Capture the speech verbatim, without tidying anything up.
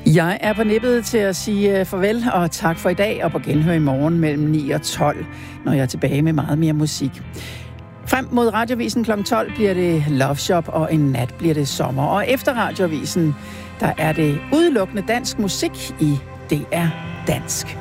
Jeg er på nippet til at sige farvel og tak for i dag, og på genhør i morgen mellem ni og tolv, når jeg er tilbage med meget mere musik. Frem mod Radioavisen klokken tolv bliver det Love Shop, og en nat bliver det sommer. Og efter Radioavisen, der er det udelukkende dansk musik i D R Dansk.